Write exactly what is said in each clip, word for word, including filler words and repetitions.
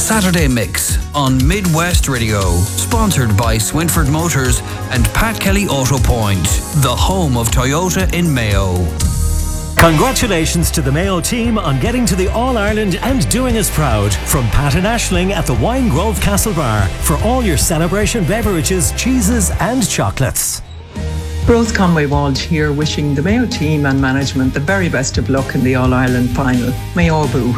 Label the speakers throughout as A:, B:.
A: Saturday Mix on Midwest Radio, sponsored by Swinford Motors and Pat Kelly Auto Point, the home of Toyota in Mayo.
B: Congratulations to the Mayo team on getting to the All-Ireland and doing us proud. From Pat and Aisling at the Wine Grove Castle Bar for all your celebration beverages, cheeses and chocolates.
C: Rose Conway Walsh here, wishing the Mayo team and management the very best of luck in the All-Ireland final. Mayo Boo.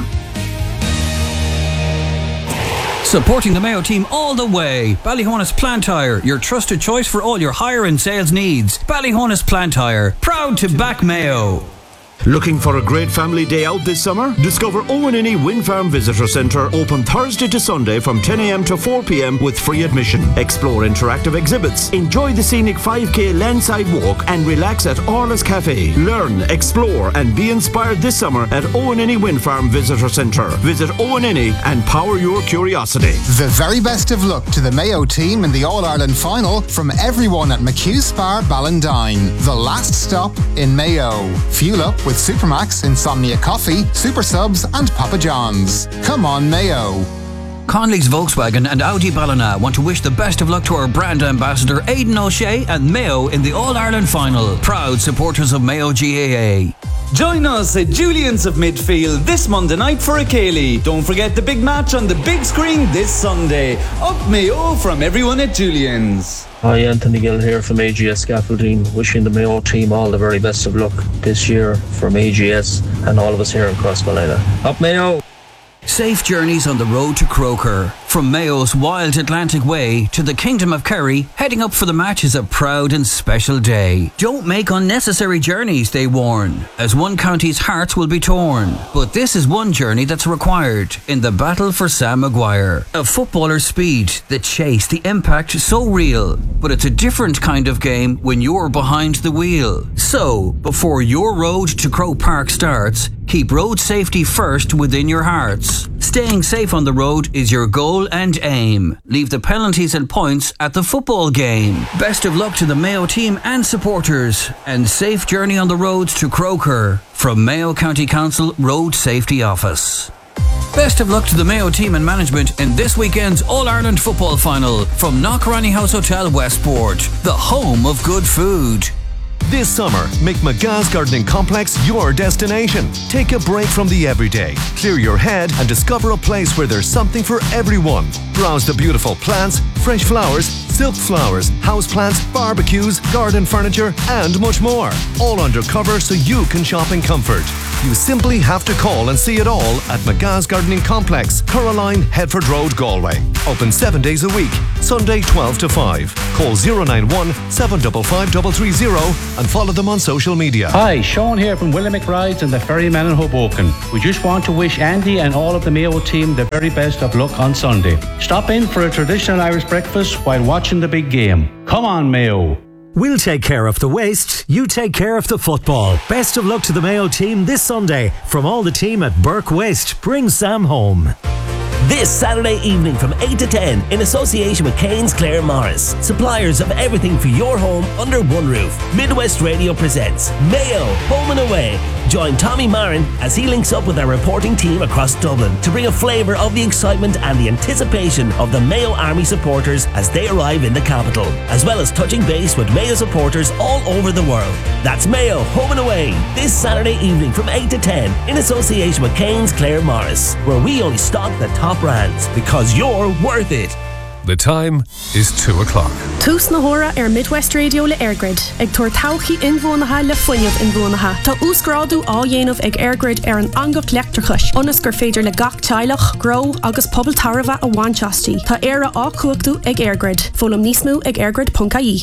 A: Supporting the Mayo team all the way. Ballyhonus Plant Hire, your trusted choice for all your hire and sales needs. Ballyhonus Plant Hire, proud to back Mayo.
D: Looking for a great family day out this summer? Discover Owen Inny Wind Farm Visitor Centre, open Thursday to Sunday from ten a m to four p m with free admission. Explore interactive exhibits, enjoy the scenic five k landside walk and relax at Orla's Cafe. Learn, explore and be inspired this summer at Owen Inny Wind Farm Visitor Centre. Visit Owen Inny and power your curiosity.
E: The very best of luck to the Mayo team in the All-Ireland final from everyone at McHugh Spar Ballindine, the last stop in Mayo. Fuel up with Supermax, Insomnia Coffee, Super Subs and Papa John's. Come on, Mayo.
A: Conley's Volkswagen and Audi Ballina want to wish the best of luck to our brand ambassador Aidan O'Shea and Mayo in the All-Ireland final. Proud supporters of Mayo G A A.
F: Join us at Julian's of Midfield this Monday night for a Ceilidh. Don't forget the big match on the big screen this Sunday. Up Mayo from everyone at Julian's.
G: Hi, Anthony Gill here from A G S Scaffolding, wishing the Mayo team all the very best of luck this year from A G S and all of us here in Crossmolina. Up Mayo!
A: Safe journeys on the road to Croker. From Mayo's Wild Atlantic Way to the Kingdom of Kerry, heading up for the match is a proud and special day. Don't make unnecessary journeys, they warn, as one county's hearts will be torn. But this is one journey that's required in the battle for Sam Maguire. A footballer's speed, the chase, the impact, so real. But it's a different kind of game when you're behind the wheel. So, before your road to Croke Park starts, keep road safety first within your hearts. Staying safe on the road is your goal and aim. Leave the penalties and points at the football game. Best of luck to the Mayo team and supporters, and safe journey on the roads to Croker from Mayo County Council Road Safety Office. Best of luck to the Mayo team and management in this weekend's All-Ireland football final from Knockranny House Hotel Westport, the home of good food.
H: This summer, make McGah's Gardening Complex your destination. Take a break from the everyday, clear your head and discover a place where there's something for everyone. Browse the beautiful plants, fresh flowers, silk flowers, houseplants, barbecues, garden furniture and much more. All under cover so you can shop in comfort. You simply have to call and see it all at McGah's Gardening Complex, Curraline, Headford Road, Galway. Open seven days a week, Sunday twelve to five. Call zero nine one, seven five five three three zero and follow them on social media.
I: Hi, Sean here from Willie McBride's and the Ferryman in Hoboken. We just want to wish Andy and all of the Mayo team the very best of luck on Sunday. Stop in for a traditional Irish breakfast while watching the big game. Come on, Mayo.
B: We'll take care of the waste, you take care of the football. Best of luck to the Mayo team this Sunday. From all the team at Burke Waste, bring Sam home.
J: This Saturday evening from eight to ten in association with Kane's Clare Morris, suppliers of everything for your home under one roof. Midwest Radio presents Mayo Home and Away. Join Tommy Marin as he links up with our reporting team across Dublin to bring a flavour of the excitement and the anticipation of the Mayo Army supporters as they arrive in the capital, as well as touching base with Mayo supporters all over the world. That's Mayo Home and Away this Saturday evening from eight to ten in association with Kane's Clare Morris, where we only stock the top brands because you're worth it.
H: The time is two o'clock.
K: Tús na hora ar Midwest Radio le Airgrid. Ag tuair tauchaí inbhuanaithe le foiineamh inbhuanaithe. Tá úsgrádu á dhéanamh ag Airgrid ar an angach leictreachais. Ionas gur féidir le gach teilech, grow agus pobl tarbha a bhainteastí. Tá éire á cuachtú ag Airgrid. Fólam níos mó ag airgrid dot I E.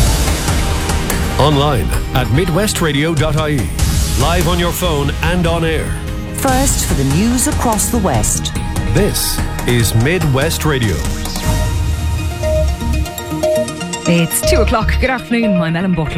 H: Online at midwest radio dot I E. Live on your phone and on air.
L: First for the news across the West.
H: This is Midwest Radio.
M: It's two o'clock. Good afternoon. I'm Ellen Butler.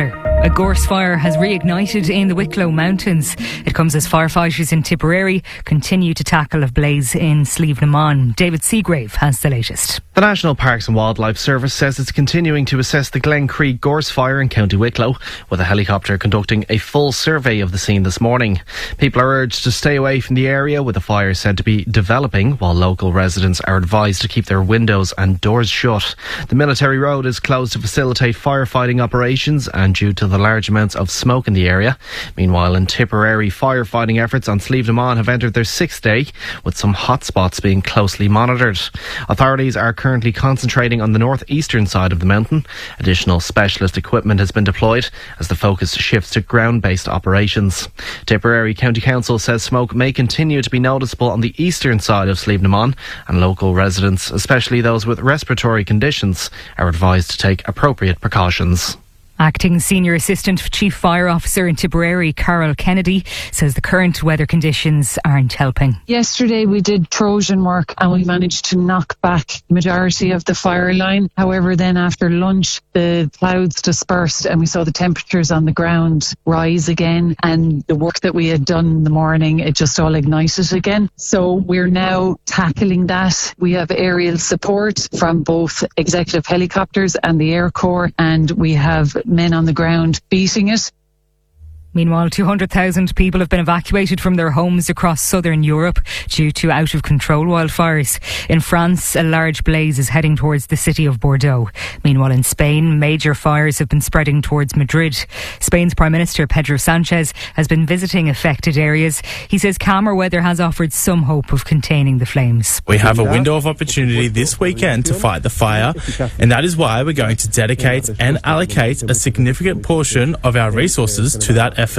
M: A gorse fire has reignited in the Wicklow Mountains. It comes as firefighters in Tipperary continue to tackle a blaze in Slieve na Mon. David Seagrave has the latest.
N: The National Parks and Wildlife Service says it's continuing to assess the Glen Creek gorse fire in County Wicklow, with a helicopter conducting a full survey of the scene this morning. People are urged to stay away from the area, with the fire said to be developing, while local residents are advised to keep their windows and doors shut. The Military Road is closed to facilitate firefighting operations and due to the large amounts of smoke in the area. Meanwhile, in Tipperary, firefighting efforts on Slieve na Mon have entered their sixth day, with some hotspots being closely monitored. Authorities are currently concentrating on the northeastern side of the mountain. Additional specialist equipment has been deployed as the focus shifts to ground-based operations. Tipperary County Council says smoke may continue to be noticeable on the eastern side of Slieve na Mon, and local residents, especially those with respiratory conditions, are advised to take appropriate precautions.
M: Acting Senior Assistant Chief Fire Officer in Tipperary, Carol Kennedy, says the current weather conditions aren't helping.
O: Yesterday we did Trojan work and we managed to knock back the majority of the fire line. However, then after lunch, the clouds dispersed and we saw the temperatures on the ground rise again, and the work that we had done in the morning, it just all ignited again. So we're now tackling that. We have aerial support from both executive helicopters and the Air Corps, and we have men on the ground beating it.
M: Meanwhile, two hundred thousand people have been evacuated from their homes across southern Europe due to out-of-control wildfires. In France, a large blaze is heading towards the city of Bordeaux. Meanwhile, in Spain, major fires have been spreading towards Madrid. Spain's Prime Minister Pedro Sanchez has been visiting affected areas. He says calmer weather has offered some hope of containing the flames.
P: We have a window of opportunity this weekend to fight the fire, and that is why we're going to dedicate and allocate a significant portion of our resources to that effort.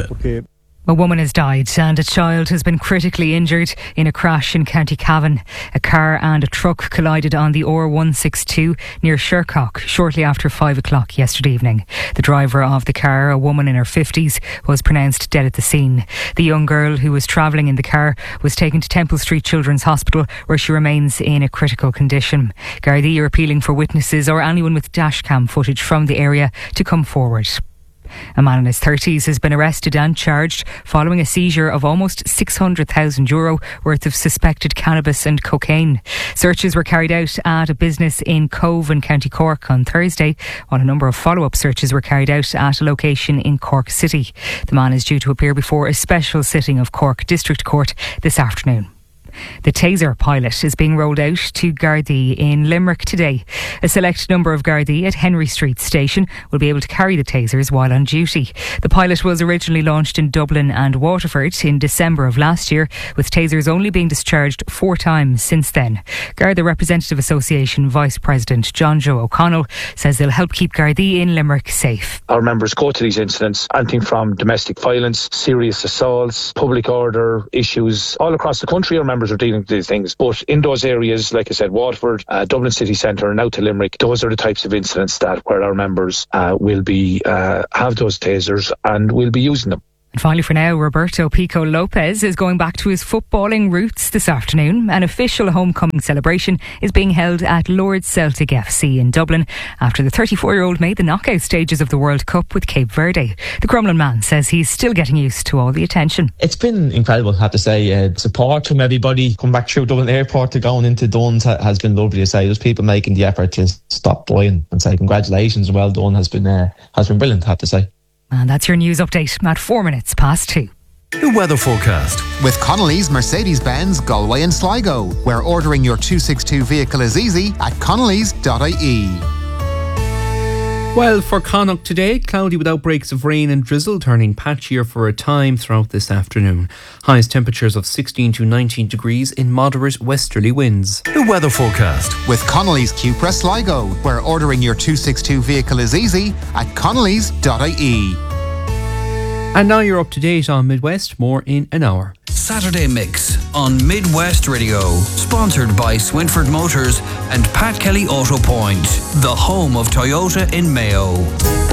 M: A woman has died and a child has been critically injured in a crash in County Cavan. A car and a truck collided on the O R one sixty-two near Shercock shortly after five o'clock yesterday evening. The driver of the car, a woman in her fifties, was pronounced dead at the scene. The young girl who was travelling in the car was taken to Temple Street Children's Hospital, where she remains in a critical condition. Gardaí are appealing for witnesses or anyone with dashcam footage from the area to come forward. A man in his thirties has been arrested and charged following a seizure of almost six hundred thousand euro worth of suspected cannabis and cocaine. Searches were carried out at a business in Cove in County Cork on Thursday, while a number of follow-up searches were carried out at a location in Cork City. The man is due to appear before a special sitting of Cork District Court this afternoon. The Taser pilot is being rolled out to Gardaí in Limerick today. A select number of Gardaí at Henry Street Station will be able to carry the tasers while on duty. The pilot was originally launched in Dublin and Waterford in December of last year, with tasers only being discharged four times since then. Garda Representative Association Vice President John Joe O'Connell says they'll help keep Gardaí in Limerick safe.
Q: Our members go to these incidents, anything from domestic violence, serious assaults, public order issues, all across the country. Our members are dealing with these things, but in those areas, like I said, Waterford, uh, Dublin City Centre and out to Limerick, those are the types of incidents that where our members uh, will be uh, have those tasers and will be using them.
M: And finally for now, Roberto Pico Lopez is going back to his footballing roots this afternoon. An official homecoming celebration is being held at Lords Celtic F C in Dublin after the thirty-four-year-old made the knockout stages of the World Cup with Cape Verde. The Crumlin man says he's still getting used to all the attention.
R: It's been incredible, I have to say. Uh, support from everybody. Come back through Dublin Airport to going into Duns has been lovely to say. There's people making the effort to stop by and say congratulations and well done has been, uh, has been brilliant, I have to say.
M: And that's your news update at four minutes past two.
H: The weather forecast.
E: With Connolly's Mercedes-Benz Galway and Sligo, where ordering your two sixty-two vehicle is easy at connellys dot I E.
S: Well, for Connacht today, cloudy with outbreaks of rain and drizzle, turning patchier for a time throughout this afternoon. Highest temperatures of sixteen to nineteen degrees in moderate westerly winds.
H: The weather forecast.
E: With Connolly's Cupra Sligo, where ordering your two sixty-two vehicle is easy at connellys dot I E.
S: And now you're up to date on Midwest. More in an hour.
A: Saturday Mix on Midwest Radio. Sponsored by Swinford Motors and Pat Kelly Auto Point, the home of Toyota in Mayo.